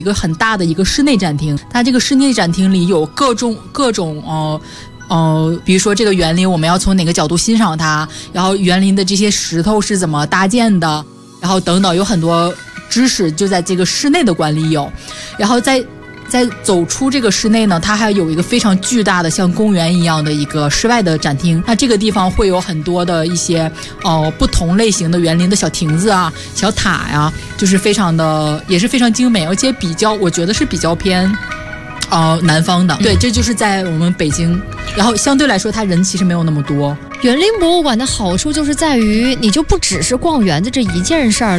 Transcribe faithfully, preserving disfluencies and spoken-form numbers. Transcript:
一个很大的一个室内展厅，它这个室内展厅里有各种各种呃呃，比如说这个园林我们要从哪个角度欣赏它，然后园林的这些石头是怎么搭建的，然后等等，有很多知识就在这个室内的馆里有。然后在在走出这个室内呢，它还有一个非常巨大的像公园一样的一个室外的展厅。那这个地方会有很多的一些呃不同类型的园林的小亭子啊、小塔呀、啊，就是非常的也是非常精美，而且比较我觉得是比较偏呃南方的。对，这就是在我们北京，然后相对来说它人其实没有那么多。 园林博物馆的好处就是在于你就不只是逛园子这一件事儿了。